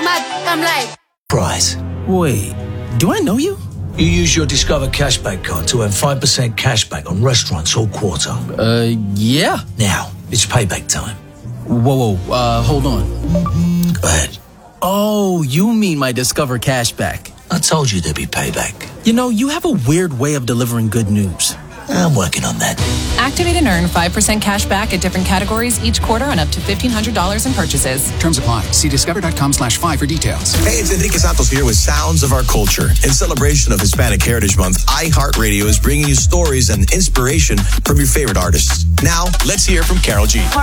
I'm like... Price. Wait, do I know you? You use your Discover Cashback card to earn 5% cashback on restaurants all quarter. Yeah. Now, it's payback time. Whoa, hold on. Go ahead. Oh, you mean my Discover Cashback. I told you there'd be payback. You know, you have a weird way of delivering good news. I'm working on that. Activate and earn 5% cash back at different categories each quarter on up to $1,500 in purchases. Terms apply. See discover.com/5 for details. Hey, it's Enrique Santos here with Sounds of Our Culture. In celebration of Hispanic Heritage Month, iHeartRadio is bringing you stories and inspiration from your favorite artists. Now, let's hear from Karol G.